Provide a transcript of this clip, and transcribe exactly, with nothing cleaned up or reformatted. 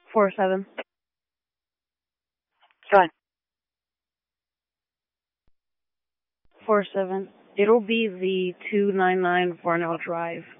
Four seven. Go on. Four seven. It'll be the two nine nine Varnell Drive.